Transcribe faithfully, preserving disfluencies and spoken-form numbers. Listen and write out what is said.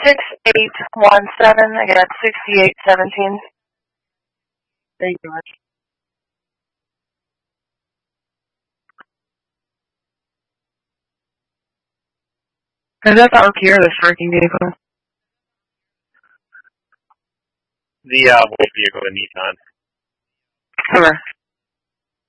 six eight one seven. I got sixty-eight seventeen. Thank you much. Is that the R P or the striking vehicle? The uh, white vehicle, the Nissan. Sure.